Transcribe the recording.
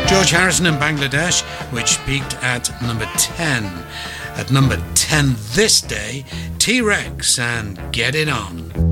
George Harrison in Bangladesh, which peaked at number 10. At number 10 this day, T-Rex and Get It On.